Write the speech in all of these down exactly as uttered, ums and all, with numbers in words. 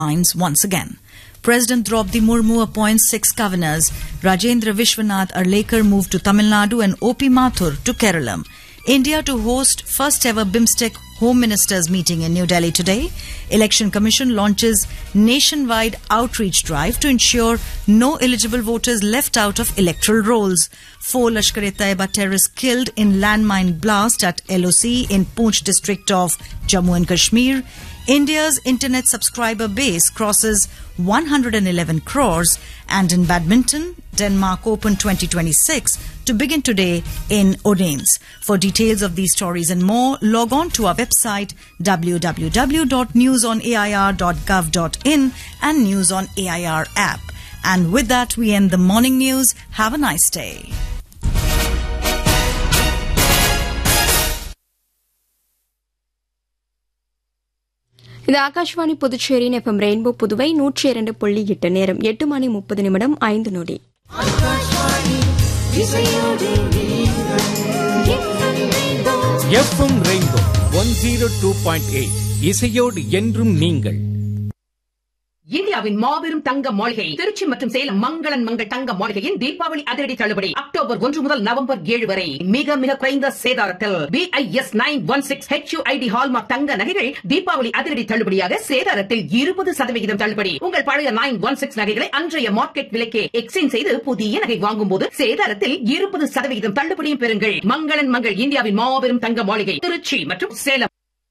once again. President Draupadi Murmu appoints six governors. Rajendra Vishwanath Arlekar moved to Tamil Nadu and O P Mathur to Kerala. India to host first ever BIMSTEC Home Ministers meeting in New Delhi today. Election Commission launches nationwide outreach drive to ensure no eligible voters left out of electoral rolls. Four Lashkar-e-Taiba terrorists killed in landmine blast at L O C in Poonch district of Jammu and Kashmir. India's internet subscriber base crosses one hundred eleven crores, and in badminton, Denmark Open twenty twenty-six to begin today in Odense. For details of these stories and more, log on to our website w w w dot news on a i r dot gov dot in and News on A I R app. And with that, we end the morning news. Have a nice day. இது ஆகாஷ்வாணி புதுச்சேரியின் FM rainbow Puduvai நூற்றி இரண்டு புள்ளி எட்டு நேரம் எட்டு மணி முப்பது நிமிடம் ஐந்து நொடி. FM rainbow one zero two point eight இசையோடு என்றும் நீங்கள். இந்தியாவின் மாபெரும் தங்க மாளிகை திருச்சி மற்றும் சேலம் மங்களன் மங்கள் தங்க மாளிகையின் தீபாவளி அதிரடி தள்ளுபடி அக்டோபர் ஒன்று முதல் நவம்பர் ஏழு வரை மிக மிக குறைந்த சேதாரத்தில் B I S nine one six H you I D hallmark தங்க நகைகள் தீபாவளி அதிரடி தள்ளுபடியாக சேதாரத்தில் இருபது சதவிகிதம் தள்ளுபடி. உங்கள் பழைய நைன் ஒன் சிக்ஸ் நகைகளை அன்றைய மார்க்கெட் விலைக்கே எக்ஸ்சேஞ்ச் செய்து புதிய நகை வாங்கும் போது சேதாரத்தில் இருபது சதவிகிதம் தள்ளுபடியும் பெறுங்கள். மங்களன் மங்கள் இந்தியாவின் மாபெரும் தங்க மாளிகை திருச்சி மற்றும் Salem.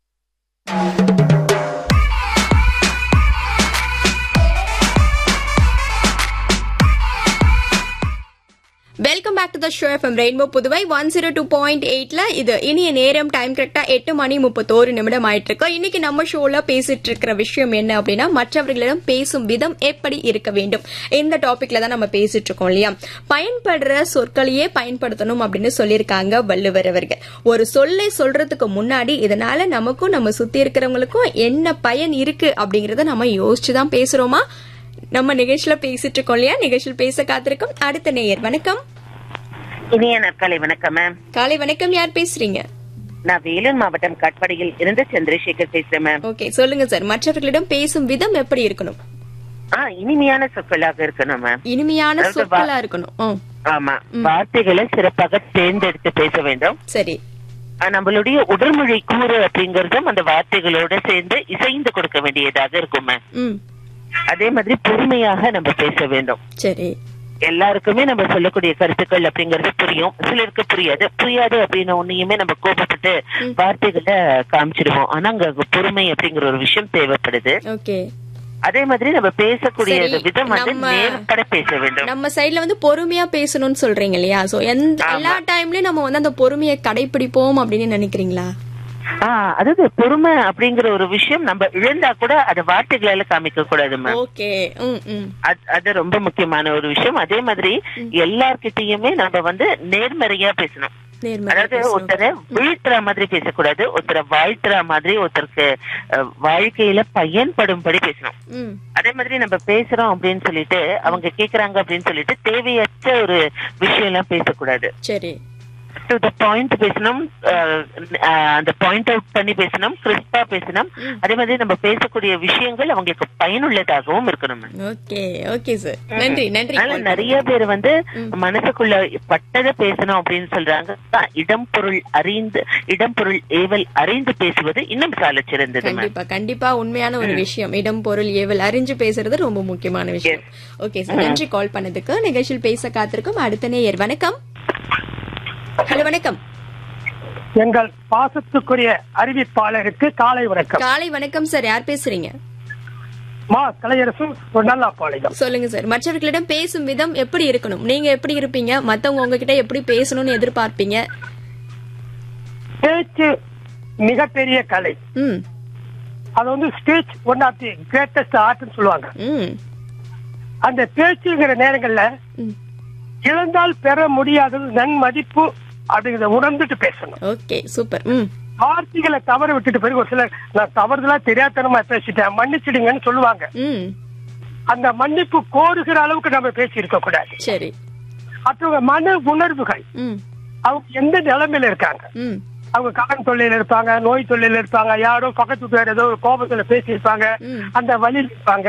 Welcome back to the show FM rainbow Puduvai one zero two point எயிட்ல இது இனிய நேரம் டைம் கரெக்டா எட்டு மணி முப்பத்தோரு நிமிடம் ஆயிட்டு இருக்கு. இன்னைக்கு நம்ம ஷோல பேசிட்டு இருக்கிற விஷயம் என்ன அப்படின்னா, மற்றவர்களிடம் பேசும் விதம் எப்படி இருக்க வேண்டும். இந்த டாபிக்ல தான் நம்ம பேசிட்டு இருக்கோம் இல்லையா. பயன்படுற சொற்களையே பயன்படுத்தணும் அப்படின்னு சொல்லியிருக்காங்க வள்ளுவர் அவர்கள். ஒரு சொல்லை சொல்றதுக்கு முன்னாடி இதனால நமக்கும் நம்ம சுத்தி இருக்கிறவங்களுக்கும் என்ன பயன் இருக்கு அப்படிங்கறத நம்ம யோசிச்சுதான் பேசுறோமா. நம்ம நிகழ்ச்சியில பேசிட்டு இருக்கோம் இல்லையா. நிகழ்ச்சியில் பேச காத்திருக்கும் அடுத்த நேயர். வணக்கம். இனிய நற்காலை வணக்கம் மேம். காலை வணக்கம். யார் பேசுறீங்க? நான் வேலூர் மாவட்டம் காட்பாடியில் இருந்து சந்திரசேகர் பேசுறேன் மேம். ஓகே, சொல்லுங்க சார். மற்றவர்களிடம் பேசும் விதம் எப்படி இருக்கணும்? ஆ இனிமையான சொற்களாக இருக்கணும் மேம். இனிமையான சொற்களா இருக்கணும். ஆமா, வார்த்தைகளை சிறப்பாக தேர்ந்தெடுத்து பேச வேண்டும். சரி. நம்மளுடைய உடல்மொழி கூறு அப்படிங்கறதும் அந்த வார்த்தைகளோட சேர்ந்து இசைந்து கொடுக்க வேண்டியதாக இருக்கும் மேம். அதே மாதிரி பொறுமையாக நம்ம பேச வேண்டும். சரி. எல்லாருக்குமே நம்ம சொல்லக்கூடிய கருத்துக்கள் அப்படிங்கறது புரியும், சிலருக்கு புரியாது. புரியாது அப்படின்னு ஒன்னையுமே நம்ம கோபப்பட்டு வார்த்தைகளை காமிச்சிடுவோம். ஆனா அங்க பொறுமை அப்படிங்கிற ஒரு விஷயம் தேவைப்படுது. அதே மாதிரி நம்ம பேசக்கூடிய விதம் வந்து நேர்பட பேச வேண்டும். நம்ம சைட்ல வந்து பொறுமையா பேசணும்னு சொல்றீங்க இல்லையா. சோ எல்லா டைம்லயும் நம்ம வந்து அந்த பொறுமையை கடைபிடிப்போம் அப்படின்னு நினைக்கிறீங்களா? ஆஹ் அதாவது பொறுமை அப்படிங்கிற ஒரு விஷயம் நம்ம இழந்தா கூட அது வார்த்தைகளால காமிக்க கூடாது. அது ரொம்ப முக்கியமான ஒரு விஷயம். அதே மாதிரி எல்லார்கிட்டயுமே நம்ம வந்து நேர்மறையா பேசணும். அதாவது ஒருத்தரை வீழ்த்துற மாதிரி பேசக்கூடாது, ஒருத்தரை வாழ்த்துற மாதிரி, ஒருத்தருக்கு வாழ்க்கையில பயன்படும்படி பேசணும். அதே மாதிரி நம்ம பேசுறோம் அப்படின்னு சொல்லிட்டு அவங்க கேக்குறாங்க அப்படின்னு சொல்லிட்டு தேவையற்ற ஒரு விஷயம் எல்லாம் பேசக்கூடாது. சரி. டு தி பாயிண்ட் பேசணும், அந்த பாயிண்ட் அவுட் பண்ணி பேசணும், கிறிஸ்பா பேசணும். அதே மாதிரி நம்ம பேசக்கூடிய விஷயங்கள் அவங்களுக்கு பயனுள்ளதாகவும் இருக்கணும். ஓகே ஓகே சார், நன்றி நன்றி. நிறைய பேர் வந்து மனசுக்குள்ள பட்டதை பேசணும் அப்படின்னு சொல்றாங்க. இடம் பொருள் அறிந்து இடம் பொருள் ஏவல் அறிந்து பேசுவது இன்னும் சால சிறந்தது. கண்டிப்பா கண்டிப்பா உண்மையான ஒரு விஷயம். இடம் பொருள் ஏவல் அறிஞ்சு பேசுறது ரொம்ப முக்கியமான விஷயம். ஓகே சார், நன்றி கால் பண்ணதுக்கு. நிகழ்ச்சியில் பேச காத்திருக்கும் அடுத்த நேயர். வணக்கம். ஹலோ, வணக்கம். எங்கள் பாசத்துக்குரிய அறிவிப்பாளருக்கு காலை வணக்கம். காலை வணக்கம் சார். யார் பேசுறீங்க? மா கலையரசு நல்லாப்பாளையம். சொல்லுங்க சார். மற்றவர்களிடம் பேசும் விதம் எப்படி இருக்கணும்? நீங்க எப்படி இருப்பீங்க? மத்தவங்க உங்ககிட்ட எப்படி பேசணும்னு எதிர்பார்ப்பீங்க? பேச்சு மிகப்பெரிய கலை. ம் அது வந்து speech one of the greatest ஆர்ட்னு சொல்லுவாங்க. ம் அந்த பேச்சுங்கிற நேரங்கள்ல இழந்தால் பெற முடியாதது நன்மதிப்பு அப்படிங்கறத உணர்ந்துட்டு பேசணும். Okay, super. வார்த்தைகளை தவற விட்டுட்டு பிறகு ஒரு சிலர் நான் தவறுதலா தெரியாதனமா பேசிட்டேன் மன்னிச்சிடுங்கன்னு சொல்லுவாங்க. அந்த மன்னிப்பு கோருகிற அளவுக்கு நம்ம பேசி இருக்க கூடாது. சரி. மற்றவங்க மன உணர்வுகள் அவங்க எந்த நிலைமையில இருக்காங்க அவங்க கடன் தொல்லையில இருப்பாங்க, நோய் தொல்லையில இருப்பாங்க, யாரோ பக்கத்து வீட்டுல ஏதோ கோபத்துல பேசி இருப்பாங்க, அந்த வழி இருப்பாங்க.